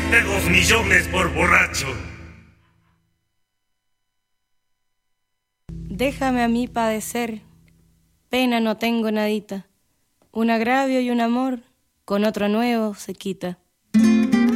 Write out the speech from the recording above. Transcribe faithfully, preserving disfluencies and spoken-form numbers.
de dos millones por borracho. Déjame a mí padecer, pena no tengo nadita, un agravio y un amor con otro nuevo se quita.